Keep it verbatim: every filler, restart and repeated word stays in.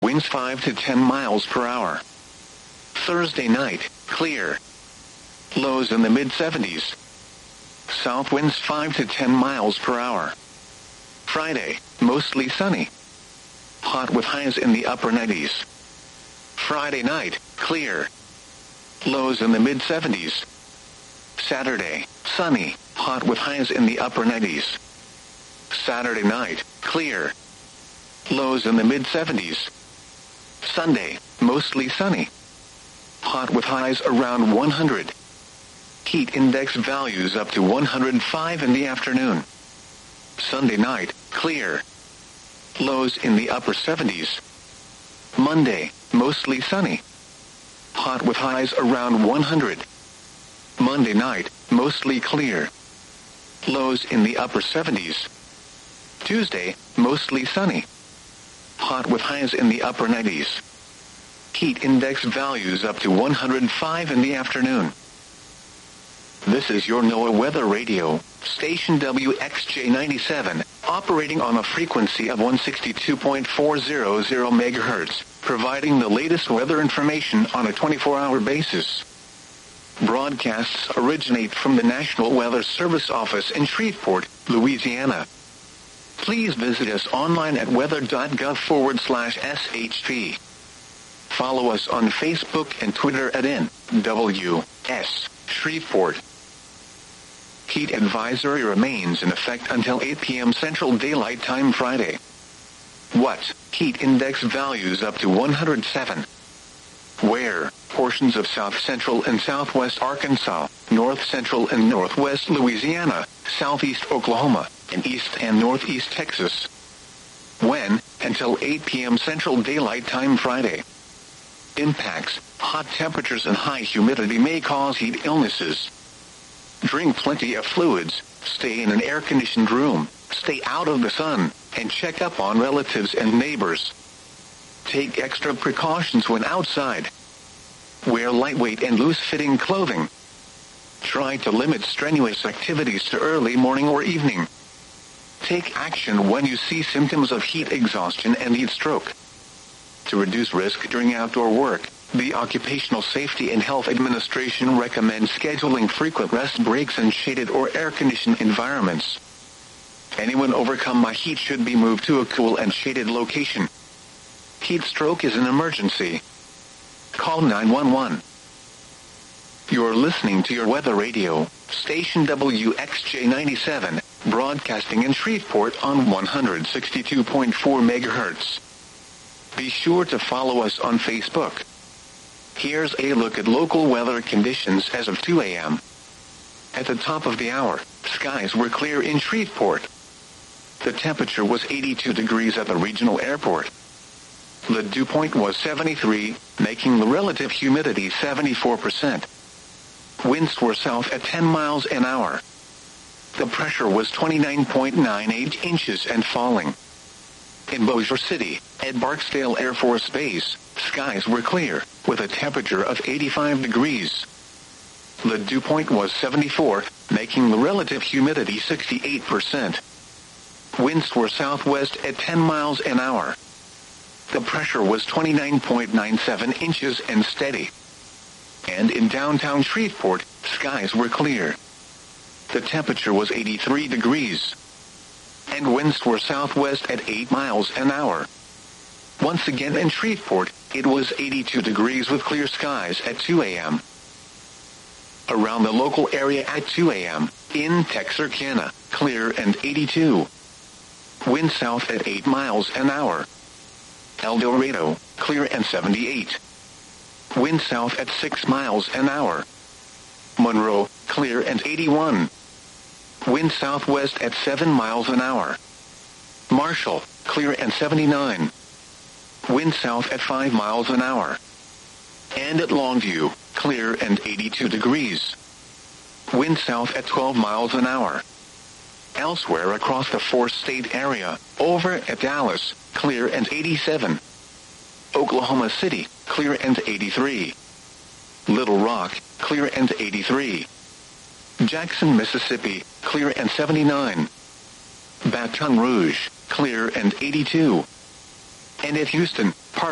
winds five to ten miles per hour. Thursday night, clear. Lows in the mid seventies. South winds five to ten miles per hour. Friday, mostly sunny. Hot with highs in the upper nineties. Friday night, clear. Lows in the mid seventies. Saturday, sunny, hot with highs in the upper nineties. Saturday night, clear. Lows in the mid seventies. Sunday, mostly sunny. Hot with highs around one hundred. Heat index values up to one hundred five in the afternoon. Sunday night, clear. Lows in the upper seventies. Monday, mostly sunny. Hot with highs around one hundred. Monday night, mostly clear. Lows in the upper seventies. Tuesday, mostly sunny. Hot with highs in the upper nineties. Heat index values up to one hundred five in the afternoon. This is your NOAA Weather Radio, station W X J ninety-seven, operating on a frequency of one sixty-two point four hundred megahertz, providing the latest weather information on a twenty-four hour basis. Broadcasts originate from the National Weather Service office in Shreveport, Louisiana. Please visit us online at weather.gov forward slash SHP. Follow us on Facebook and Twitter at N W S Shreveport. Heat advisory remains in effect until eight p.m. Central Daylight Time Friday. What? Heat index values up to one hundred seven. Where? Portions of south central and southwest Arkansas, north central and northwest Louisiana, southeast Oklahoma, and east and northeast Texas. When? Until eight p.m. Central Daylight Time Friday. Impacts: hot temperatures and high humidity may cause heat illnesses. Drink plenty of fluids, stay in an air-conditioned room, stay out of the sun, and check up on relatives and neighbors. Take extra precautions when outside. Wear lightweight and loose-fitting clothing. Try to limit strenuous activities to early morning or evening. Take action when you see symptoms of heat exhaustion and heat stroke. To reduce risk during outdoor work, the Occupational Safety and Health Administration recommends scheduling frequent rest breaks in shaded or air-conditioned environments. Anyone overcome by heat should be moved to a cool and shaded location. Heat stroke is an emergency. Call nine one one. You're listening to your weather radio, station W X J ninety-seven, broadcasting in Shreveport on one sixty-two point four megahertz. Be sure to follow us on Facebook. Here's a look at local weather conditions as of two a.m. At the top of the hour, skies were clear in Shreveport. The temperature was eighty-two degrees at the regional airport. The dew point was seventy-three, making the relative humidity seventy-four percent. Winds were south at ten miles an hour. The pressure was twenty-nine point nine eight inches and falling. In Bossier City, at Barksdale Air Force Base, skies were clear, with a temperature of eighty-five degrees. The dew point was seventy-four, making the relative humidity sixty-eight percent. Winds were southwest at ten miles an hour. The pressure was twenty-nine point nine seven inches and steady. And in downtown Shreveport, skies were clear. The temperature was eighty-three degrees. And winds were southwest at eight miles an hour. Once again in Shreveport, it was eighty-two degrees with clear skies at two a.m. Around the local area at two a.m., in Texarkana, clear and eighty-two. Wind south at eight miles an hour. El Dorado, clear and seventy-eight. Wind south at six miles an hour. Monroe, clear and eighty-one. Wind southwest at seven miles an hour. Marshall, clear and seventy-nine. Wind south at five miles an hour. And at Longview, clear and eighty-two degrees. Wind south at twelve miles an hour. Elsewhere across the four-state area, over at Dallas, clear and eighty-seven. Oklahoma City, clear and eighty-three. Little Rock, clear and eighty-three. Jackson, Mississippi, clear and seventy-nine. Baton Rouge, clear and eighty-two. And at Houston,